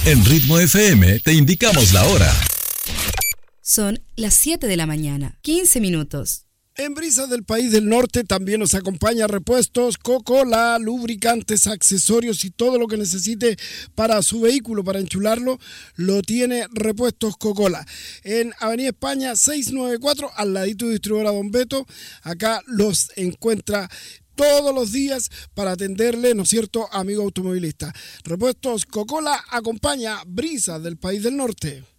En Ritmo FM te indicamos la hora. Son las 7 de la mañana, 15 minutos. En Brisas del País del Norte también nos acompaña Repuestos Coca-Cola, lubricantes, accesorios y todo lo que necesite para su vehículo, para enchularlo, lo tiene Repuestos Coca-Cola. En Avenida España 694, al ladito de distribuidora Don Beto, acá los encuentra todos los días para atenderle, ¿no es cierto, amigo automovilista? Repuestos Coca-Cola acompaña Brisas del País del Norte.